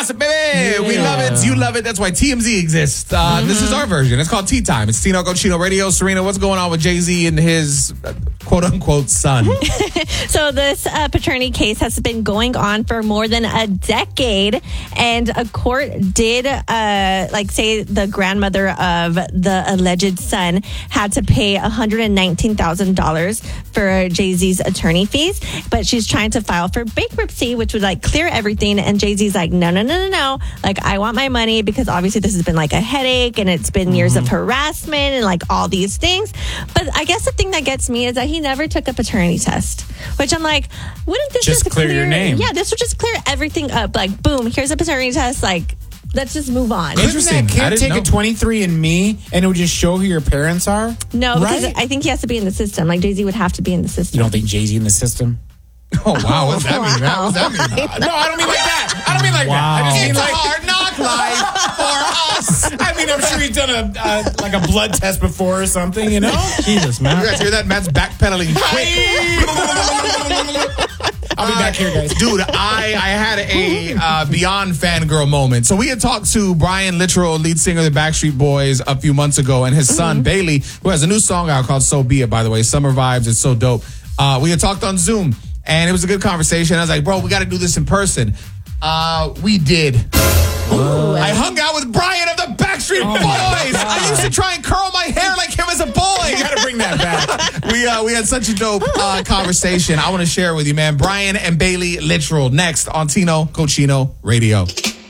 gossip, baby. We love it. You love it. That's why TMZ exists. This is our version. It's called Tea Time. It's Tino Cochino Radio. Serena, what's going on with Jay-Z and his quote-unquote son? So this paternity case has been going on for more than a decade, and a court did say the grandmother of the alleged son had to pay $119,000 for Jay-Z's attorney fees, but she's trying to file for bankruptcy, which would clear everything. And Jay-Z's like, no. I want my money, because obviously this has been a headache, and it's been years of harassment and all these things. But I guess the thing that gets me is that he never took a paternity test, which I'm like, wouldn't this just clear your name? Yeah, this would just clear everything up. Boom, here's a paternity test. Let's just move on. Interesting. Can't take a 23andMe and it would just show who your parents are? No, because I think he has to be in the system. Jay-Z would have to be in the system. You don't think Jay-Z in the system? Oh, wow. What does that mean? What does that mean? No, I don't mean like that. I don't mean like that. I just mean It's a hard knock life for us. I mean, I'm sure he's done a blood test before or something, you know? Jesus, man. You guys hear that? Matt's backpedaling quick. I'll be back here, guys. Dude, I had a beyond fangirl moment. So we had talked to Brian Littrell, lead singer of the Backstreet Boys, a few months ago, and his son, Bailey, who has a new song out called So Be It, by the way. Summer Vibes. It's so dope. We had talked on Zoom, and it was a good conversation. I was like, bro, we got to do this in person. We did. Ooh. I hung out with Brian of the Backstreet Boys. I used to try and curl my hair like him as a boy. You got to bring that back. We had such a dope conversation. I want to share it with you, man. Brian and Bailey Littrell next on Tino Cochino Radio.